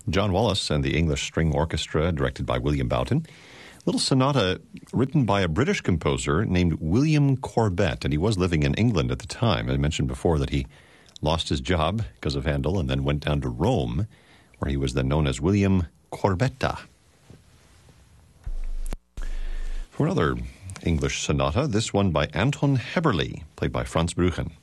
John Wallis and the English String Orchestra, directed by William Boughton. Little sonata written by a British composer named William Corbett, and he was living in England at the time. I mentioned before that he lost his job because of Handel and then went down to Rome, where he was then known as William Corbetta. For another English sonata, this one by Anton Heberle, played by Franz Brüchen.